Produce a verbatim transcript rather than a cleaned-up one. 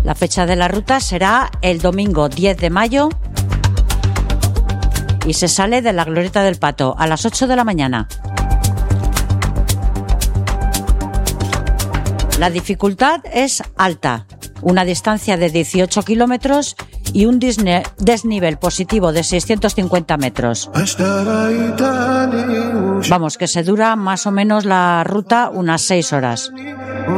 La fecha de la ruta será el domingo diez de mayo y se sale de la Glorieta del Pato a las ocho de la mañana. La dificultad es alta, una distancia de dieciocho kilómetros y un disne- desnivel positivo de seiscientos cincuenta metros. Vamos, que se dura más o menos la ruta unas seis horas.